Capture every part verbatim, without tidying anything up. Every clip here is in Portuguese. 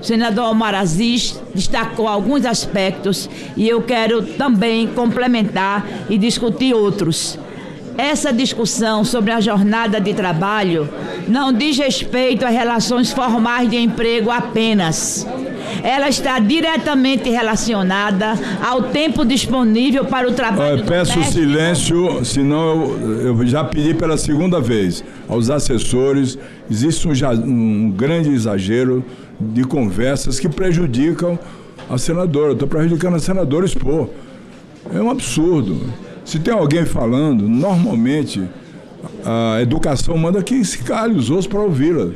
senador Omar Aziz destacou alguns aspectos e eu quero também complementar e discutir outros. Essa discussão sobre a jornada de trabalho não diz respeito às relações formais de emprego apenas. Ela está diretamente relacionada ao tempo disponível para o trabalho. Eu peço doméstico. Silêncio, senão eu, eu já pedi pela segunda vez aos assessores. Existe um, um grande exagero de conversas que prejudicam a senadora. Eu estou prejudicando a senadora expor. É um absurdo. Se tem alguém falando, normalmente a educação manda que se cale os outros para ouvi-la.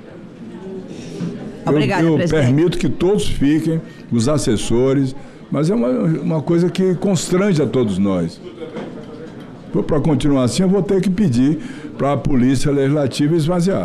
Obrigada, eu eu presidente. permito que todos fiquem, os assessores, mas é uma, uma coisa que constrange a todos nós. Para continuar assim, eu vou ter que pedir para a Polícia Legislativa esvaziar.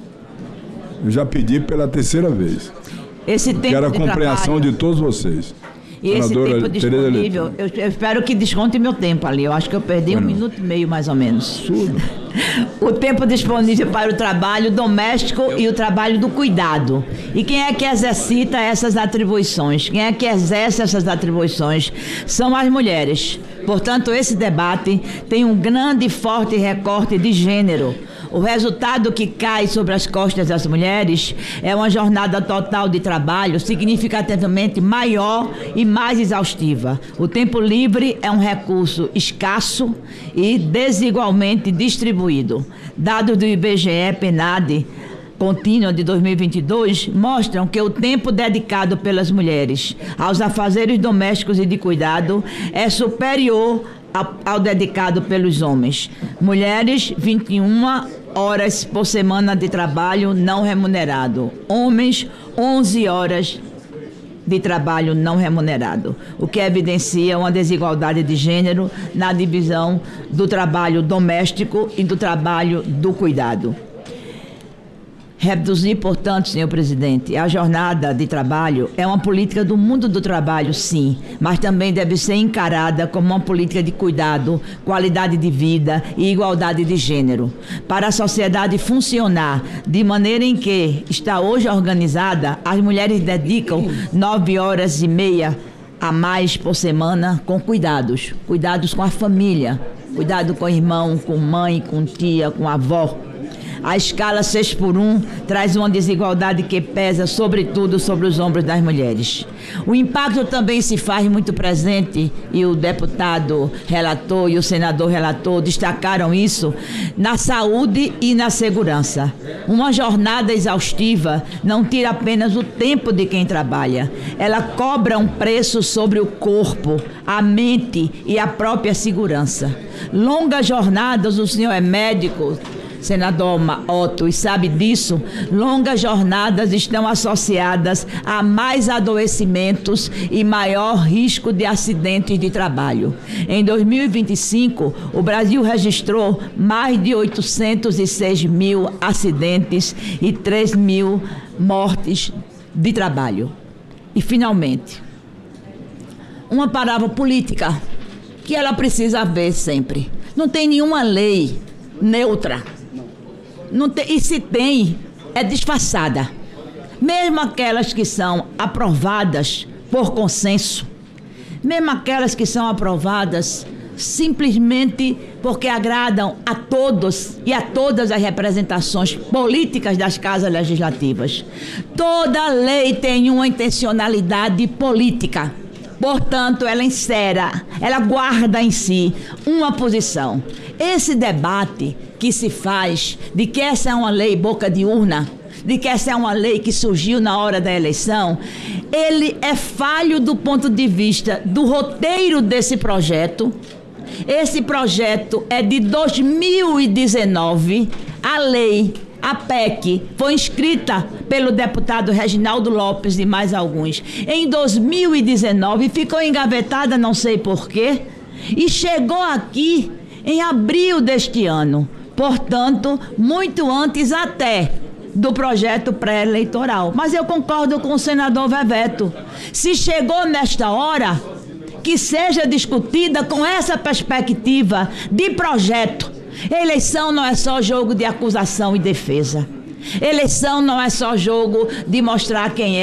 Eu já pedi pela terceira vez. Esse tempo Quero a de compreensão trabalho, de todos vocês. e esse Senadora tempo Tereza disponível, eu, eu espero que desconte meu tempo ali. Eu acho que eu perdi um Bueno. minuto e meio, mais ou menos. Absurdo. O tempo disponível para o trabalho doméstico e o trabalho do cuidado. E quem é que exercita essas atribuições? Quem é que exerce essas atribuições? São as mulheres. Portanto, esse debate tem um grande e forte recorte de gênero. O resultado que cai sobre as costas das mulheres é uma jornada total de trabalho significativamente maior e mais exaustiva. O tempo livre é um recurso escasso e desigualmente distribuído. Dados do I B G E PNAD contínua de dois mil e vinte e dois mostram que o tempo dedicado pelas mulheres aos afazeres domésticos e de cuidado é superior ao, ao dedicado pelos homens. Mulheres, vinte e uma horas por semana de trabalho não remunerado. Homens, onze horas de trabalho não remunerado, o que evidencia uma desigualdade de gênero na divisão do trabalho doméstico e do trabalho do cuidado. Reduzir, portanto, senhor presidente, a jornada de trabalho é uma política do mundo do trabalho, sim, mas também deve ser encarada como uma política de cuidado, qualidade de vida e igualdade de gênero. Para a sociedade funcionar de maneira em que está hoje organizada, as mulheres dedicam nove horas e meia a mais por semana com cuidados, cuidados com a família, cuidado com o irmão, com mãe, com tia, com avó. A escala seis por um traz uma desigualdade que pesa, sobretudo, sobre os ombros das mulheres. O impacto também se faz muito presente, e o deputado relator e o senador relator destacaram isso, na saúde e na segurança. Uma jornada exaustiva não tira apenas o tempo de quem trabalha, ela cobra um preço sobre o corpo, a mente e a própria segurança. Longas jornadas, o senhor é médico, senador Otto, e sabe disso, longas jornadas estão associadas a mais adoecimentos e maior risco de acidentes de trabalho. Em dois mil e vinte e cinco, o Brasil registrou mais de oitocentos e seis mil acidentes e três mil mortes de trabalho. E, finalmente, uma palavra política que ela precisa haver sempre. Não tem nenhuma lei neutra. Não tem, e se tem, é disfarçada. Mesmo aquelas que são aprovadas por consenso, mesmo aquelas que são aprovadas simplesmente porque agradam a todos e a todas as representações políticas das casas legislativas. Toda lei tem uma intencionalidade política. Portanto, ela encera, ela guarda em si uma posição. Esse debate que se faz de que essa é uma lei boca de urna, de que essa é uma lei que surgiu na hora da eleição, ele é falho do ponto de vista do roteiro desse projeto. Esse projeto é de dois mil e dezenove, a lei, a P E C, foi inscrita pelo deputado Reginaldo Lopes e mais alguns em dois mil e dezenove, ficou engavetada, não sei porquê, e chegou aqui em abril deste ano, portanto, muito antes até do projeto pré-eleitoral. Mas eu concordo com o senador Veveto. Se chegou nesta hora, que seja discutida com essa perspectiva de projeto. Eleição não é só jogo de acusação e defesa. Eleição não é só jogo de mostrar quem é.